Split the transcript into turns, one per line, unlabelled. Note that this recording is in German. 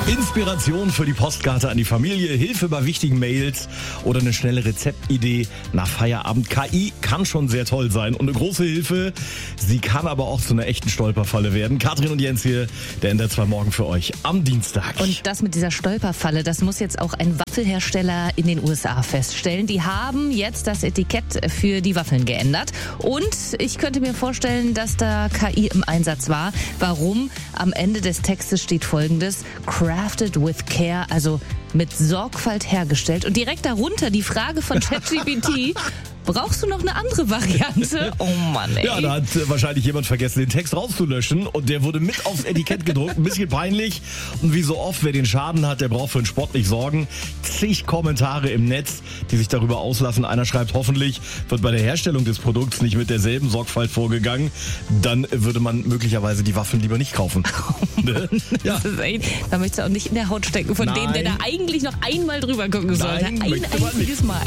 Inspiration für die Postkarte an die Familie, Hilfe bei wichtigen Mails oder eine schnelle Rezeptidee nach Feierabend. KI kann schon sehr toll sein und eine große Hilfe. Sie kann aber auch zu einer echten Stolperfalle werden. Katrin und Jens hier, der NDR 2 Morgen für euch am Dienstag.
Und das mit dieser Stolperfalle, das muss jetzt auch ein Waffelhersteller in den USA feststellen. Die haben jetzt das Etikett für die Waffeln geändert. Und ich könnte mir vorstellen, dass da KI im Einsatz war. Warum? Am Ende des Textes steht Folgendes: Crafted with care, also mit Sorgfalt hergestellt. Und direkt darunter die Frage von ChatGPT: Brauchst du noch eine andere Variante? Oh Mann, ey.
Ja, da hat wahrscheinlich jemand vergessen, den Text rauszulöschen und der wurde mit aufs Etikett gedruckt. Ein bisschen peinlich. Und wie so oft, wer den Schaden hat, der braucht für den Sport nicht sorgen. Zig Kommentare im Netz, die sich darüber auslassen. Einer schreibt, hoffentlich wird bei der Herstellung des Produkts nicht mit derselben Sorgfalt vorgegangen. Dann würde man möglicherweise die Waffen lieber nicht kaufen. Ne? Ja.
Das ist echt, da möchtest du auch nicht in der Haut stecken von dem, der da eigentlich noch einmal drüber gucken sollte.
Nein,
Ein einziges Mal.